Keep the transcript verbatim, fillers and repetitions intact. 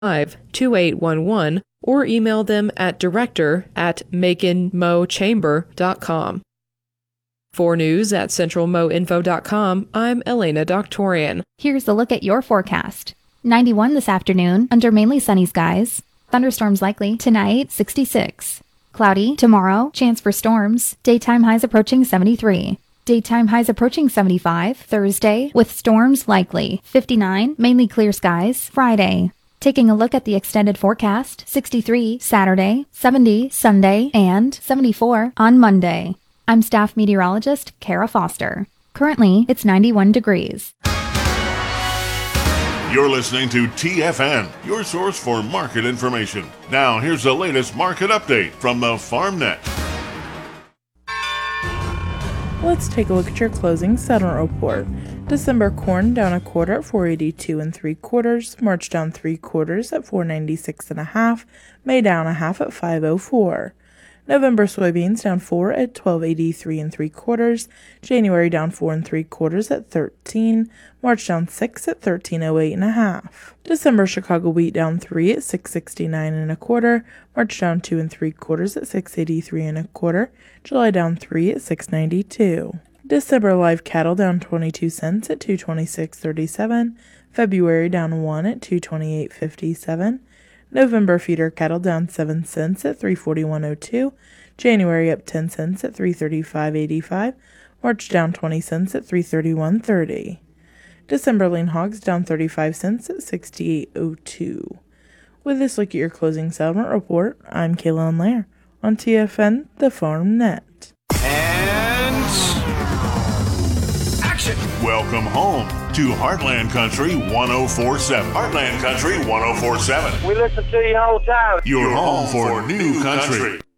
two eight one one or email them at director at macon mo chamber dot com. For news at central mo info dot com, I'm Elena Doctorian. Here's a look at your forecast. ninety-one this afternoon, under mainly sunny skies. Thunderstorms likely. Tonight, sixty-six. Cloudy. Tomorrow, chance for storms. Daytime highs approaching seventy-three. Daytime highs approaching seventy-five. Thursday, with storms likely. fifty-nine. Mainly clear skies. Friday. Taking a look at the extended forecast, sixty-three Saturday, seventy Sunday, and seventy-four on Monday. I'm staff meteorologist Kara Foster. Currently, it's ninety-one degrees. You're listening to T F N, your source for market information. Now, here's the latest market update from the FarmNet. Let's take a look at your closing settlement report. December corn down a quarter at four eighty-two and three quarters. March down three quarters at four ninety-six and a half. May down a half at five oh four. November soybeans down four at twelve eighty-three and three quarters. January down four and three quarters at thirteen. March down six at thirteen oh eight and a half. December Chicago wheat down three at six sixty-nine and a quarter. March down two and three quarters at six eighty-three and a quarter. July down three at six ninety-two. December live cattle down twenty-two cents at two twenty-six thirty-seven. February down one at two twenty-eight fifty-seven. November feeder cattle down seven cents at three forty-one oh two. January up ten cents at three thirty-five eighty-five. March down twenty cents at three thirty-one thirty. December lean hogs down thirty-five cents at sixty-eight oh two. With this look at your closing settlement report, I'm Kaylin Lair on T F N, the FarmNet. And action! Welcome home to Heartland Country one oh four point seven. Heartland Country one oh four point seven. We listen to you all the time. Your home for new country.